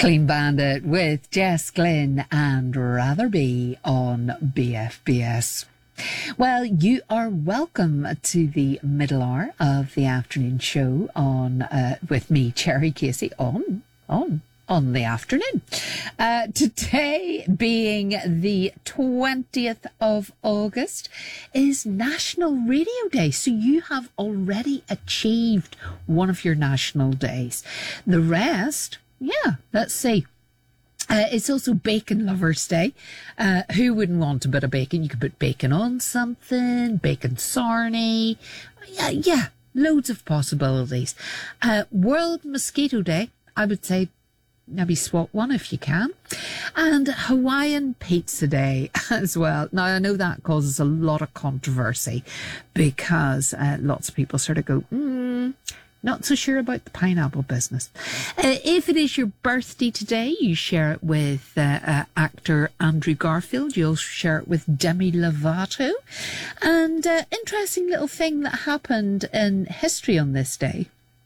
Clean Bandit with Jess Glynn and Rather Be on BFBS. Well, you are welcome to the middle hour of the afternoon show on with me, Cherry Casey, on the afternoon. Today being the 20th of August is National Radio Day. So you have already achieved one of your national days. The rest, let's see. It's also Bacon Lovers Day. Who wouldn't want a bit of bacon? You could put bacon on something, bacon sarnie. Yeah, loads of possibilities. World Mosquito Day, I would say maybe swap one if you can. And Hawaiian Pizza Day as well. Now, I know that causes a lot of controversy because lots of people sort of go, not so sure about the pineapple business. If it is your birthday today, you share it with actor Andrew Garfield. You'll share it with Demi Lovato. And interesting little thing that happened in history on this day.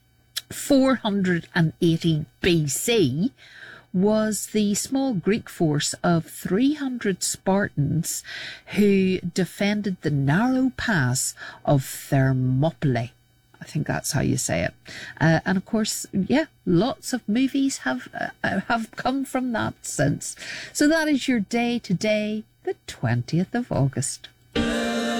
480 BC was the small Greek force of 300 Spartans who defended the narrow pass of Thermopylae. I think that's how you say it. And of course, lots of movies have come from that since. So that is your day today, the 20th of August.